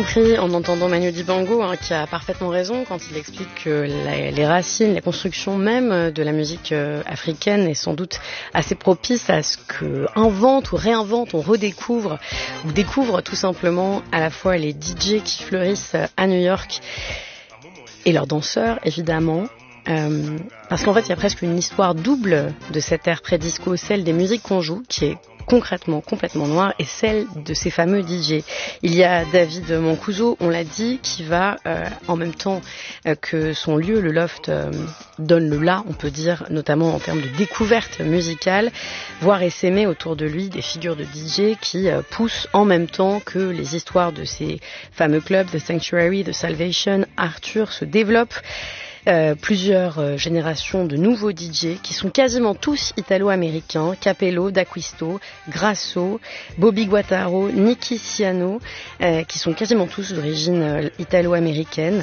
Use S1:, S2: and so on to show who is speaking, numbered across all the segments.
S1: compris en entendant Manu Dibango, qui a parfaitement raison quand il explique que les racines, la construction même de la musique africaine est sans doute assez propice à ce que invente ou réinvente, on redécouvre ou découvre tout simplement à la fois les DJ qui fleurissent à New York et leurs danseurs évidemment. Parce qu'en fait il y a presque une histoire double de cette ère pré-disco, celle des musiques qu'on joue qui est concrètement complètement noire et celle de ces fameux DJ. Il y a David Mancuso, on l'a dit, qui va en même temps que son lieu, le Loft, donne le là, on peut dire, notamment en termes de découverte musicale, voir essaimer autour de lui des figures de DJ qui poussent en même temps que les histoires de ces fameux clubs, The Sanctuary, The Salvation, Arthur se développent. Plusieurs générations de nouveaux DJ qui sont quasiment tous italo-américains, Capello, D'Acquisto, Grasso, Bobby Guattaro, Nicky Siano, qui sont quasiment tous d'origine italo-américaine.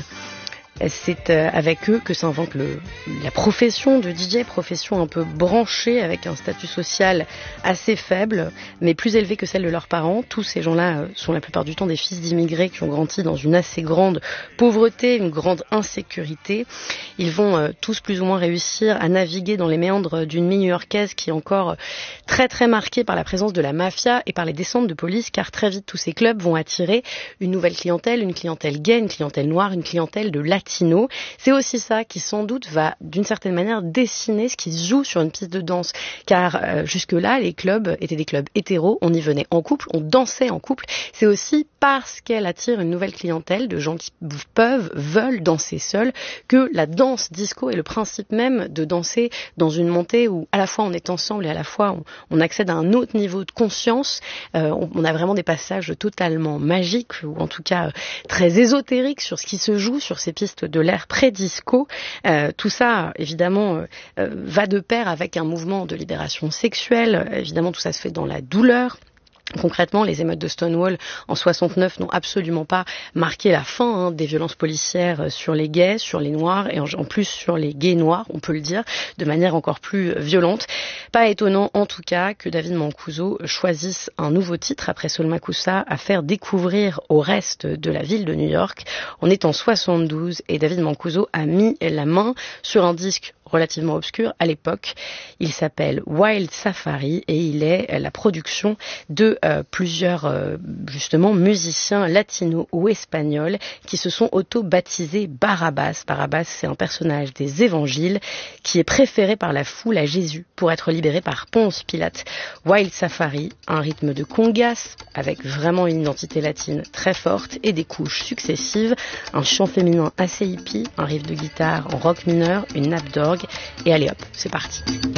S1: C'est avec eux que s'invente la profession de DJ, profession un peu branchée avec un statut social assez faible, mais plus élevé que celle de leurs parents. Tous ces gens-là sont la plupart du temps des fils d'immigrés qui ont grandi dans une assez grande pauvreté, une grande insécurité. Ils vont tous plus ou moins réussir à naviguer dans les méandres d'une vie new-yorkaise qui est encore très très marquée par la présence de la mafia et par les descentes de police, car très vite tous ces clubs vont attirer une nouvelle clientèle, une clientèle gay, une clientèle noire, une clientèle de latino. C'est aussi ça qui sans doute va d'une certaine manière dessiner ce qui se joue sur une piste de danse, car jusque-là les clubs étaient des clubs hétéros, on y venait en couple, on dansait en couple. C'est aussi parce qu'elle attire une nouvelle clientèle de gens qui veulent danser seuls que la danse disco est le principe même de danser dans une montée où à la fois on est ensemble et à la fois on accède à un autre niveau de conscience. On a vraiment des passages totalement magiques ou en tout cas très ésotériques sur ce qui se joue sur ces pistes de l'ère pré-disco. Tout ça, évidemment, va de pair avec un mouvement de libération sexuelle. Évidemment, tout ça se fait dans la douleur. Concrètement, les émeutes de Stonewall en 69 n'ont absolument pas marqué la fin des violences policières sur les gays, sur les noirs et en plus sur les gays noirs, on peut le dire, de manière encore plus violente. Pas étonnant en tout cas que David Mancuso choisisse un nouveau titre après Soul Makusa à faire découvrir au reste de la ville de New York. On est en 72 et David Mancuso a mis la main sur un disque relativement obscur à l'époque. Il s'appelle Wild Safari et il est la production de plusieurs justement musiciens latinos ou espagnols qui se sont auto-baptisés Barabbas. Barabbas, c'est un personnage des évangiles qui est préféré par la foule à Jésus pour être libéré par Ponce Pilate. Wild Safari, un rythme de congas avec vraiment une identité latine très forte et des couches successives, un chant féminin assez hippie, un riff de guitare en rock mineur, une nappe d'orgue et allez hop, c'est parti.